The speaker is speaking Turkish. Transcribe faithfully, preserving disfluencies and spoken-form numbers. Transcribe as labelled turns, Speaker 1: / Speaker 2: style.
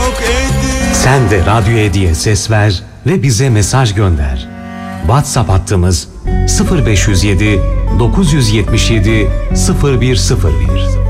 Speaker 1: yok edin.
Speaker 2: Sen de Radyo Edi'ye ses ver ve bize mesaj gönder. WhatsApp hattımız sıfır beş yüz yedi dokuz yüz yetmiş yedi sıfır bir sıfır bir.